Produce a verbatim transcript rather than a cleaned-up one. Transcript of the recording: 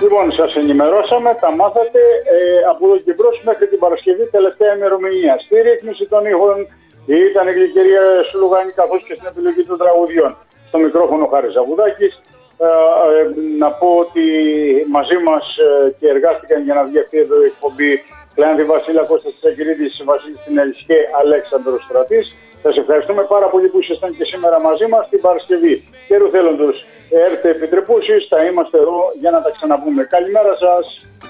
Λοιπόν, σας ενημερώσαμε, τα μάθατε ε, από εδώ και μπρος μέχρι την Παρασκευή, τελευταία ημερομηνία. Στη ρύθμιση των ήχων ήταν η κυρία Σουλουγάνη, καθώς και στην επιλογή των τραγουδιών. Στο μικρόφωνο Χάρης Ζαβουδάκης. Ε, ε, να πω ότι μαζί μας ε, και εργάστηκαν για να βγει αυτή εδώ η εκπομπή Κλεάνθη Βασίλα, Κώστας Τσακυρίδης, Βασίλης Τινέλης και Αλέξανδρος Στρατής. Σας ευχαριστούμε πάρα πολύ που ήσασταν και σήμερα μαζί μας. Την Παρασκευή καιρού θέλοντος έρθε επιτρεπούσεις, θα είμαστε εδώ για να τα ξαναπούμε. Καλημέρα σας.